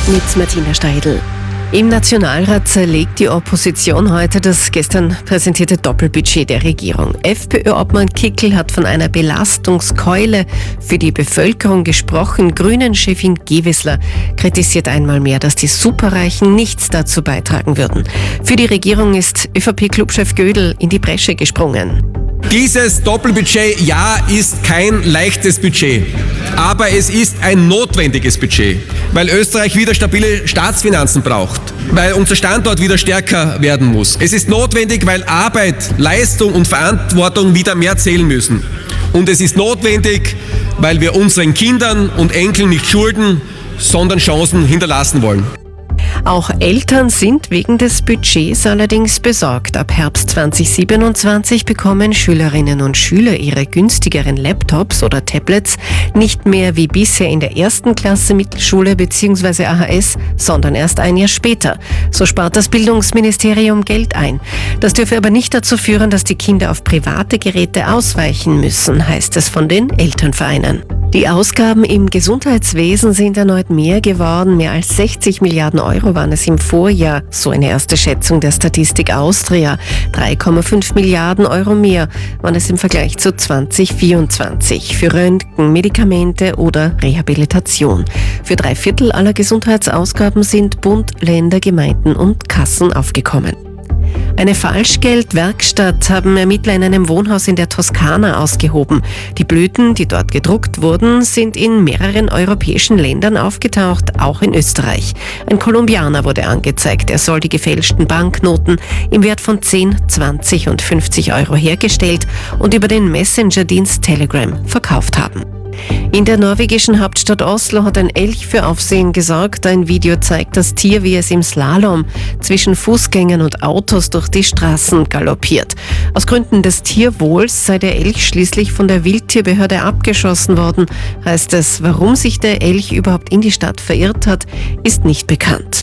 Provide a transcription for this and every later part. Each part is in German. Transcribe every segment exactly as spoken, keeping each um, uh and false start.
mit Martina Steidl. Im Nationalrat zerlegt die Opposition heute das gestern präsentierte Doppelbudget der Regierung. FPÖ-Obmann Kickl hat von einer Belastungskeule für die Bevölkerung gesprochen. Grünen-Chefin Gewissler kritisiert einmal mehr, dass die Superreichen nichts dazu beitragen würden. Für die Regierung ist ÖVP-Clubchef Gödel in die Bresche gesprungen. Dieses Doppelbudget, ja, ist kein leichtes Budget, aber es ist ein notwendiges Budget, weil Österreich wieder stabile Staatsfinanzen braucht, weil unser Standort wieder stärker werden muss. Es ist notwendig, weil Arbeit, Leistung und Verantwortung wieder mehr zählen müssen. Und es ist notwendig, weil wir unseren Kindern und Enkeln nicht Schulden, sondern Chancen hinterlassen wollen. Auch Eltern sind wegen des Budgets allerdings besorgt. Ab Herbst zweitausendsiebenundzwanzig bekommen Schülerinnen und Schüler ihre günstigeren Laptops oder Tablets nicht mehr wie bisher in der ersten Klasse Mittelschule bzw. A H S, sondern erst ein Jahr später. So spart das Bildungsministerium Geld ein. Das dürfe aber nicht dazu führen, dass die Kinder auf private Geräte ausweichen müssen, heißt es von den Elternvereinen. Die Ausgaben im Gesundheitswesen sind erneut mehr geworden. Mehr als sechzig Milliarden Euro waren es im Vorjahr, so eine erste Schätzung der Statistik Austria. drei Komma fünf Milliarden Euro mehr waren es im Vergleich zu zweitausendvierundzwanzig für Röntgen, Medikamente oder Rehabilitation. Für drei Viertel aller Gesundheitsausgaben sind Bund, Länder, Gemeinden und Kassen aufgekommen. Eine Falschgeldwerkstatt haben Ermittler in einem Wohnhaus in der Toskana ausgehoben. Die Blüten, die dort gedruckt wurden, sind in mehreren europäischen Ländern aufgetaucht, auch in Österreich. Ein Kolumbianer wurde angezeigt. Er soll die gefälschten Banknoten im Wert von zehn, zwanzig und fünfzig Euro hergestellt und über den Messenger-Dienst Telegram verkauft haben. In der norwegischen Hauptstadt Oslo hat ein Elch für Aufsehen gesorgt. Ein Video zeigt das Tier, wie es im Slalom zwischen Fußgängern und Autos durch die Straßen galoppiert. Aus Gründen des Tierwohls sei der Elch schließlich von der Wildtierbehörde abgeschossen worden, heißt es. Warum sich der Elch überhaupt in die Stadt verirrt hat, ist nicht bekannt.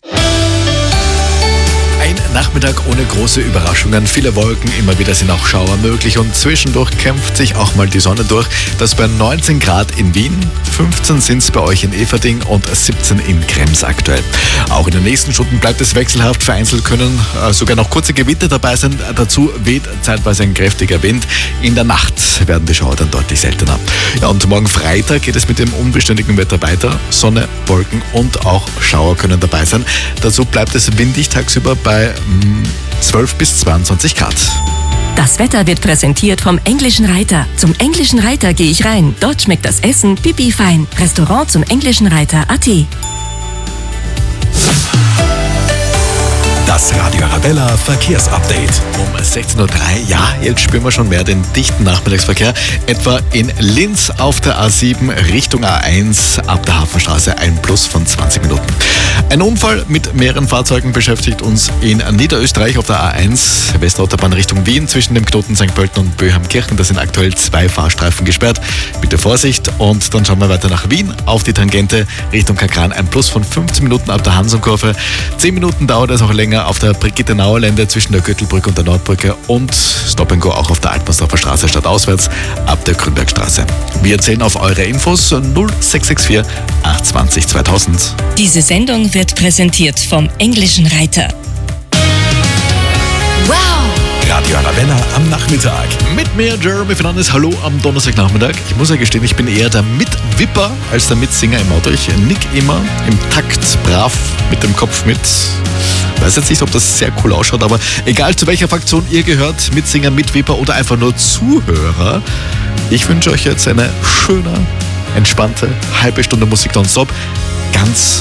Ein Nachmittag ohne große Überraschungen, viele Wolken, immer wieder sind auch Schauer möglich und zwischendurch kämpft sich auch mal die Sonne durch. Das bei neunzehn Grad in Wien, fünfzehn sind es bei euch in Everding und siebzehn in Krems aktuell. Auch in den nächsten Stunden bleibt es wechselhaft, vereinzelt können äh, sogar noch kurze Gewitter dabei sein. Dazu weht zeitweise ein kräftiger Wind. In der Nacht werden die Schauer dann deutlich seltener. Ja, und morgen Freitag geht es mit dem unbeständigen Wetter weiter. Sonne, Wolken und auch Schauer können dabei sein. Dazu bleibt es windig tagsüber bei zwölf bis zweiundzwanzig Grad. Das Wetter wird präsentiert vom Englischen Reiter. Zum Englischen Reiter gehe ich rein. Dort schmeckt das Essen pipi fein. Restaurant zum Englischen Reiter punkt at. Das Radio Arabella Verkehrsupdate. Um sechzehn Uhr drei, ja, jetzt spüren wir schon mehr den dichten Nachmittagsverkehr. Etwa in Linz auf der A sieben Richtung A eins ab der Hafenstraße ein Plus von zwanzig Minuten. Ein Unfall mit mehreren Fahrzeugen beschäftigt uns in Niederösterreich auf der A eins Westautobahn Richtung Wien zwischen dem Knoten Sankt Pölten und Böhamkirchen. Da sind aktuell zwei Fahrstreifen gesperrt. Bitte Vorsicht. Und dann schauen wir weiter nach Wien auf die Tangente Richtung Kakran. Ein Plus von fünfzehn Minuten ab der Hansonkurve. zehn Minuten dauert es auch länger auf der Brigitte-Nauer-Lände zwischen der Gürtelbrücke und der Nordbrücke und Stop and Go auch auf der Altmannsdorfer Straße stadtauswärts ab der Grünbergstraße. Wir zählen auf eure Infos null sechs sechs vier acht zwanzig zweitausend. Diese Sendung wird präsentiert vom Englischen Reiter. Wow! Radio Arabella am Nachmittag. Mit mir Jeremy Fernandes, hallo am Donnerstagnachmittag. Ich muss ja gestehen, ich bin eher der Mitwipper als der Mitsinger im Auto. Ich nick immer im Takt brav mit dem Kopf mit. Weiß jetzt nicht, ob das sehr cool ausschaut, aber egal zu welcher Fraktion ihr gehört, Mitsinger, Mitwipper oder einfach nur Zuhörer, ich wünsche euch jetzt eine schöne, entspannte halbe Stunde Musik nonstop. Ganz